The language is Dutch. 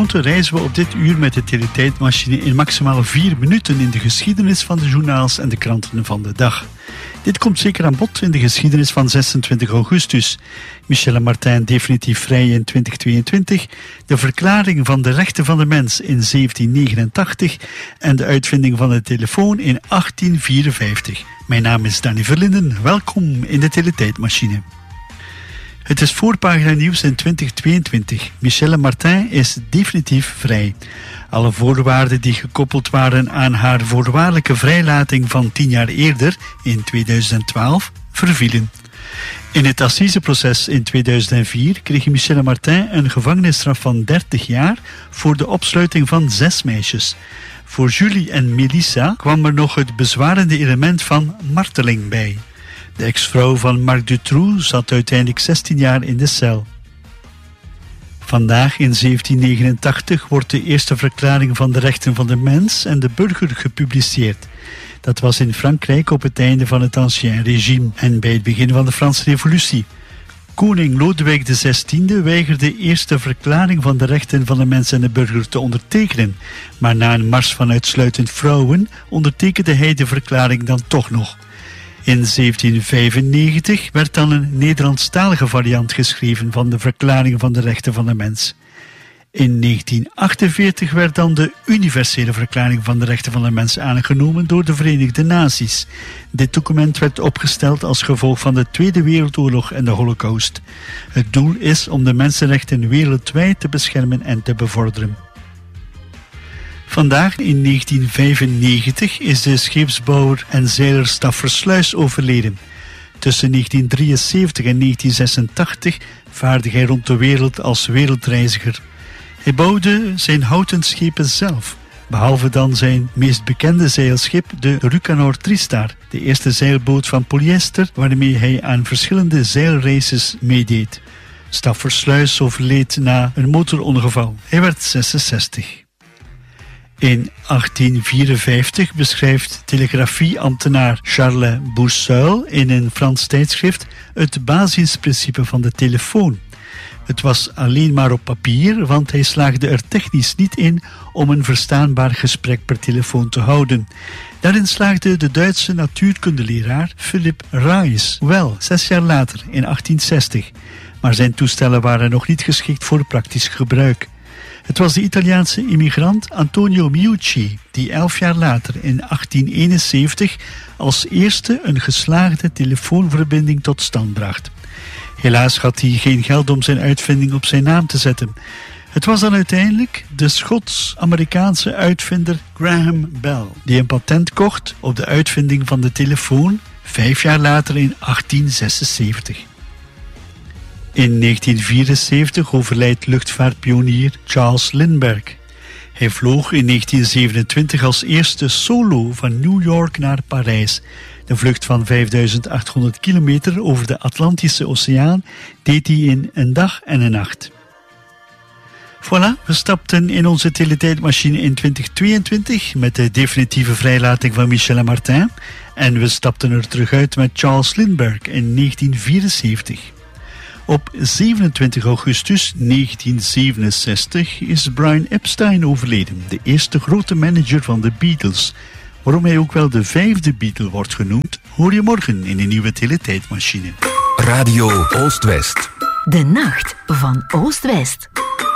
tenslotte reizen we op dit uur met de teletijdmachine in maximaal 4 minuten in de geschiedenis van de journaals en de kranten van de dag. Dit komt zeker aan bod in de geschiedenis van 26 augustus. Michel Martin definitief vrij in 2022, de verklaring van de rechten van de mens in 1789 en de uitvinding van de telefoon in 1854. Mijn naam is Danny Verlinden, welkom in de teletijdmachine. Het is voorpagina nieuws in 2022. Michel Martin is definitief vrij. Alle voorwaarden die gekoppeld waren aan haar voorwaardelijke vrijlating van 10 jaar eerder, in 2012, vervielen. In het assiseproces in 2004 kreeg Michel Martin een gevangenisstraf van 30 jaar voor de opsluiting van 6 meisjes. Voor Julie en Melissa kwam er nog het bezwarende element van marteling bij. De ex-vrouw van Marc Dutroux zat uiteindelijk 16 jaar in de cel. Vandaag in 1789 wordt de eerste verklaring van de rechten van de mens en de burger gepubliceerd. Dat was in Frankrijk op het einde van het Ancien Régime en bij het begin van de Franse Revolutie. Koning Lodewijk XVI weigerde de eerste verklaring van de rechten van de mens en de burger te ondertekenen, maar na een mars van uitsluitend vrouwen ondertekende hij de verklaring dan toch nog. In 1795 werd dan een Nederlandstalige variant geschreven van de Verklaring van de Rechten van de Mens. In 1948 werd dan de Universele Verklaring van de Rechten van de Mens aangenomen door de Verenigde Naties. Dit document werd opgesteld als gevolg van de Tweede Wereldoorlog en de Holocaust. Het doel is om de mensenrechten wereldwijd te beschermen en te bevorderen. Vandaag in 1995 is de scheepsbouwer en zeiler Stafford Sluis overleden. Tussen 1973 en 1986 vaarde hij rond de wereld als wereldreiziger. Hij bouwde zijn houten schepen zelf, behalve dan zijn meest bekende zeilschip, de Rucanor Tristar, de eerste zeilboot van polyester waarmee hij aan verschillende zeilraces meedeed. Stafford Sluis overleed na een motorongeval. Hij werd 66. In 1854 beschrijft telegrafieambtenaar Charles Bourseul in een Frans tijdschrift het basisprincipe van de telefoon. Het was alleen maar op papier, want hij slaagde er technisch niet in om een verstaanbaar gesprek per telefoon te houden. Daarin slaagde de Duitse natuurkundeleraar Philipp Reis wel 6 jaar later, in 1860. Maar zijn toestellen waren nog niet geschikt voor praktisch gebruik. Het was de Italiaanse immigrant Antonio Meucci die 11 jaar later, in 1871, als eerste een geslaagde telefoonverbinding tot stand bracht. Helaas had hij geen geld om zijn uitvinding op zijn naam te zetten. Het was dan uiteindelijk de Schots-Amerikaanse uitvinder Graham Bell die een patent kocht op de uitvinding van de telefoon 5 jaar later in 1876. In 1974 overlijdt luchtvaartpionier Charles Lindbergh. Hij vloog in 1927 als eerste solo van New York naar Parijs. De vlucht van 5800 kilometer over de Atlantische Oceaan deed hij in een dag en een nacht. Voilà, we stapten in onze teletijdmachine in 2022 met de definitieve vrijlating van Michel Martin en we stapten er terug uit met Charles Lindbergh in 1974. Op 27 augustus 1967 is Brian Epstein overleden, de eerste grote manager van de Beatles. Waarom hij ook wel de 5e Beatle wordt genoemd, hoor je morgen in een nieuwe teletijdmachine. Radio Oost-West. De nacht van Oost-West.